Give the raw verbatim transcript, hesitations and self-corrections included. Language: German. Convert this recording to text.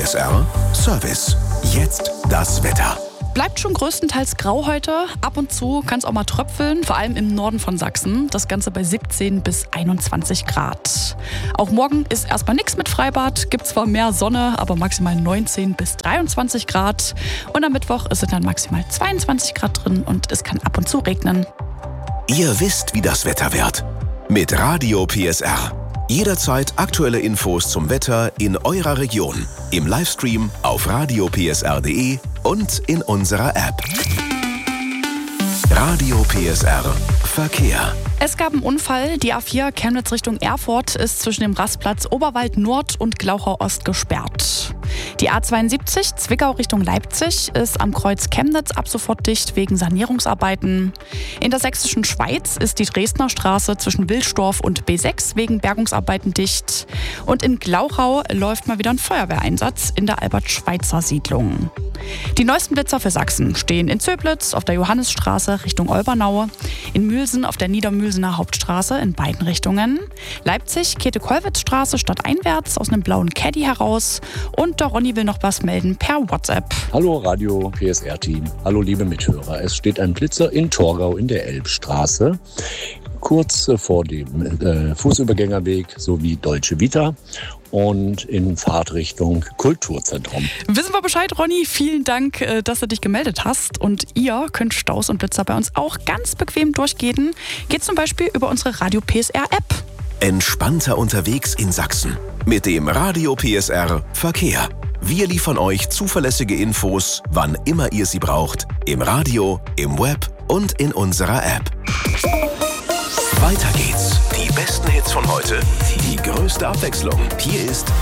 S R Service. Jetzt das Wetter. Bleibt schon größtenteils grau heute. Ab und zu kann es auch mal tröpfeln, vor allem im Norden von Sachsen. Das Ganze bei siebzehn bis einundzwanzig Grad. Auch morgen ist erstmal nichts mit Freibad. Gibt zwar mehr Sonne, aber maximal neunzehn bis dreiundzwanzig Grad. Und am Mittwoch ist es dann maximal zweiundzwanzig Grad drin und es kann ab und zu regnen. Ihr wisst, wie das Wetter wird. Mit Radio P S R. Jederzeit aktuelle Infos zum Wetter in eurer Region. Im Livestream auf radio p s r punkt d e und in unserer App. Radio P S R Verkehr. Es gab einen Unfall. Die A vier Chemnitz Richtung Erfurt ist zwischen dem Rastplatz Oberwald Nord und Glauchau Ost gesperrt. Die A zweiundsiebzig Zwickau Richtung Leipzig ist am Kreuz Chemnitz ab sofort dicht wegen Sanierungsarbeiten. In der sächsischen Schweiz ist die Dresdner Straße zwischen Wilsdorf und B sechs wegen Bergungsarbeiten dicht. Und in Glauchau läuft mal wieder ein Feuerwehreinsatz in der Albert-Schweitzer-Siedlung. Die neuesten Blitzer für Sachsen stehen in Zöblitz auf der Johannisstraße Richtung Olbernau, in Mülsen auf der Niedermülsener Hauptstraße in beiden Richtungen, Leipzig Käthe-Kollwitz-Straße stadteinwärts aus einem blauen Caddy heraus und der Ronny will noch was melden per WhatsApp. Hallo Radio P S R-Team, hallo liebe Mithörer. Es steht ein Blitzer in Torgau in der Elbstraße, kurz vor dem äh, Fußübergängerweg sowie Deutsche Vita und in Fahrtrichtung Kulturzentrum. Wissen wir Bescheid, Ronny. Vielen Dank, dass du dich gemeldet hast. Und ihr könnt Staus und Blitzer bei uns auch ganz bequem durchgehen. Geht zum Beispiel über unsere Radio P S R-App. Entspannter unterwegs in Sachsen. Mit dem Radio P S R Verkehr. Wir liefern euch zuverlässige Infos, wann immer ihr sie braucht. Im Radio, im Web und in unserer App. Weiter geht's. Die besten Hits von heute, die größte Abwechslung. Hier ist